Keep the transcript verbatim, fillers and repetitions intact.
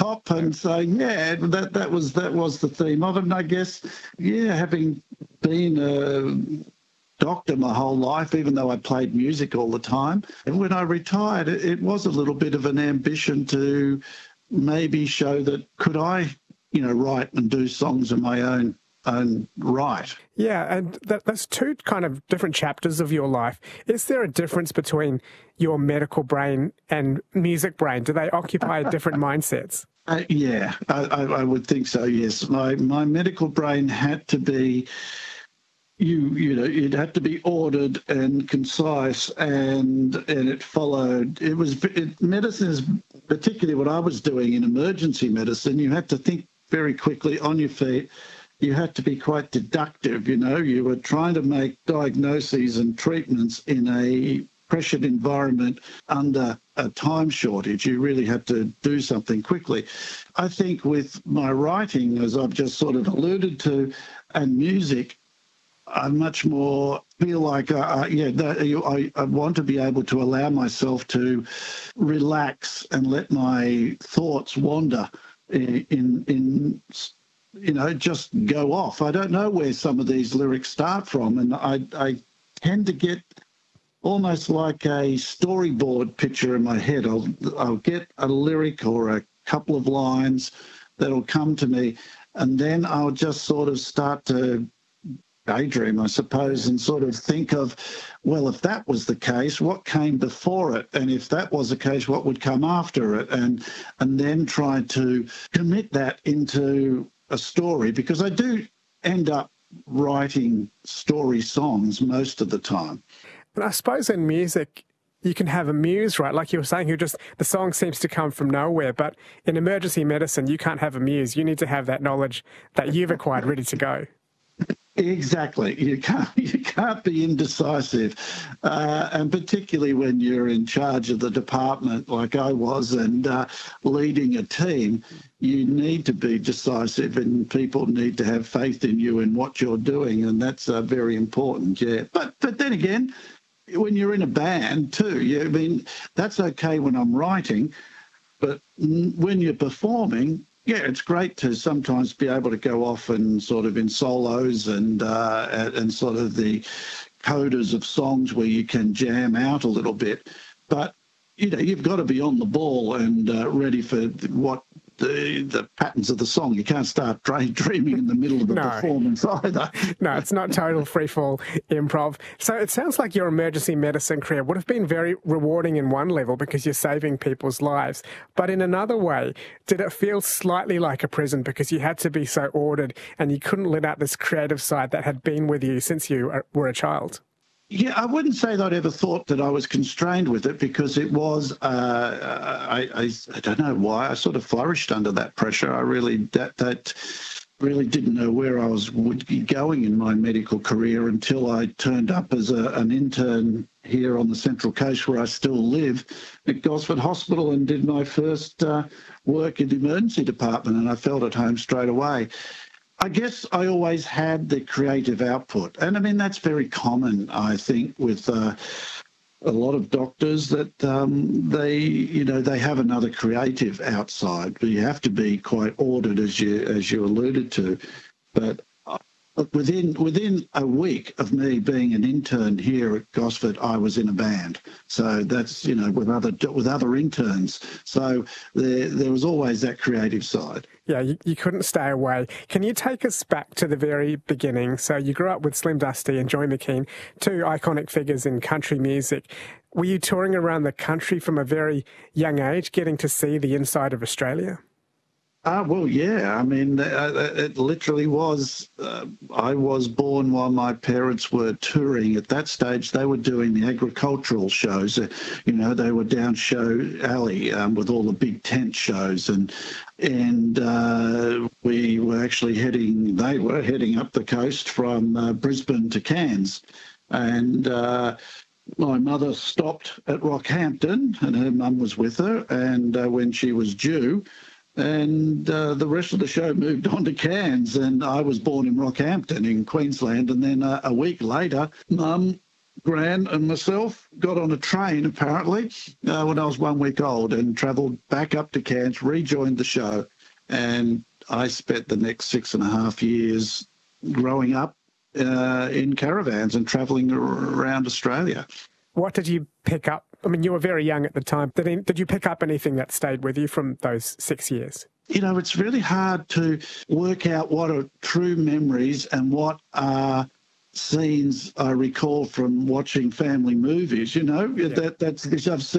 top and saying, yeah, that that was that was the theme of it. And I guess, yeah, having been a doctor my whole life, even though I played music all the time, and when I retired, it, it was a little bit of an ambition to maybe show that could I, you know, write and do songs of my own own right. Yeah, and that, that's two kind of different chapters of your life. Is there a difference between your medical brain and music brain? Do they occupy different mindsets? Uh, yeah, I, I, I would think so, yes. My my medical brain had to be, you you know, it had to be ordered and concise, and and it followed. It was it, medicine is particularly what I was doing in emergency medicine. You had to think very quickly on your feet. You had to be quite deductive, you know. You were trying to make diagnoses and treatments in a pressured environment under a time shortage. You really had to do something quickly. I think with my writing, as I've just sort of alluded to, and music, I much more feel like, uh, yeah, that, I, I want to be able to allow myself to relax and let my thoughts wander in in, in you know, just go off. I don't know where some of these lyrics start from, and I, I tend to get almost like a storyboard picture in my head. I'll, I'll get a lyric or a couple of lines that'll come to me, and then I'll just sort of start to daydream, I suppose, and sort of think of, well, if that was the case, what came before it? And if that was the case, what would come after it? And and then try to commit that into a story, because I do end up writing story songs most of the time. But I suppose in music, you can have a muse, right? Like you were saying, you just the song seems to come from nowhere. But in emergency medicine, you can't have a muse. You need to have that knowledge that you've acquired ready to go. Exactly. You can't you can't be indecisive, uh, and particularly when you're in charge of the department like I was and uh, leading a team, you need to be decisive, and people need to have faith in you and what you're doing, and that's uh, very important. Yeah, but but then again, when you're in a band too, yeah, I mean that's okay when I'm writing, but when you're performing, yeah, it's great to sometimes be able to go off and sort of in solos and uh, and sort of the codas of songs where you can jam out a little bit. But, you know, you've got to be on the ball and uh, ready for what the the patterns of the song. You can't start dreaming in the middle of the no. performance either. No, it's not total freefall improv. So it sounds like your emergency medicine career would have been very rewarding in one level because you're saving people's lives. But in another way, did it feel slightly like a prison because you had to be so ordered and you couldn't let out this creative side that had been with you since you were a child? Yeah, I wouldn't say that I'd ever thought that I was constrained with it, because it was, uh, I, I, I don't know why, I sort of flourished under that pressure. I really, that, that really didn't know where I was would be going in my medical career until I turned up as a, an intern here on the Central Coast, where I still live, at Gosford Hospital, and did my first uh, work in the emergency department, and I felt at home straight away. I guess I always had the creative output. And I mean, that's very common, I think, with uh, a lot of doctors, that um, they, you know, they have another creative outside. But you have to be quite ordered, as you as you alluded to. But within within a week of me being an intern here at Gosford, I was in a band. So that's, you know, with other with other interns. So there there was always that creative side. Yeah, you, you couldn't stay away. Can you take us back to the very beginning? So you grew up with Slim Dusty and Joy McKean, two iconic figures in country music. Were you touring around the country from a very young age, getting to see the inside of Australia? Ah, well, yeah. I mean, uh, it literally was. Uh, I was born while my parents were touring. At that stage, they were doing the agricultural shows. Uh, you know, they were down Show Alley um, with all the big tent shows, and and uh, we were actually heading. They were heading up the coast from uh, Brisbane to Cairns, and. Uh, My mother stopped at Rockhampton, and her mum was with her, and uh, when she was due, and uh, the rest of the show moved on to Cairns, and I was born in Rockhampton in Queensland, and then uh, a week later, Mum Gran and myself got on a train, apparently, uh, when I was one week old and travelled back up to Cairns, rejoined the show, and I spent the next six and a half years growing up uh, in caravans and travelling around Australia. What did you pick up? I mean, you were very young at the time. Did, did you pick up anything that stayed with you from those six years? You know, it's really hard to work out what are true memories and what are scenes I recall from watching family movies. You know, yeah. that that's I've seen